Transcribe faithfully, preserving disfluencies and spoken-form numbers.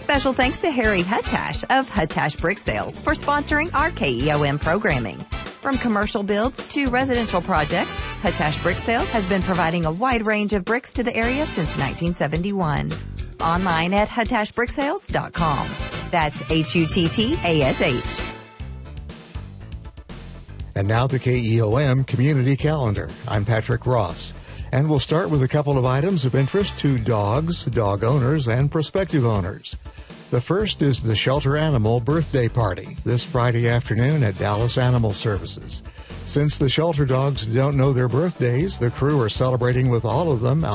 Special thanks to Harry Huttash of Huttash Brick Sales for sponsoring our K E O M programming. From commercial builds to residential projects, Huttash Brick Sales has been providing a wide range of bricks to the area since nineteen seventy-one. Online at huttash brick sales dot com. That's H U T T A S H. And now the K E O M Community Calendar. I'm Patrick Ross. And we'll start with a couple of items of interest to dogs, dog owners, and prospective owners. The first is the Shelter Animal Birthday Party this Friday afternoon at Dallas Animal Services. Since the shelter dogs don't know their birthdays, the crew are celebrating with all of them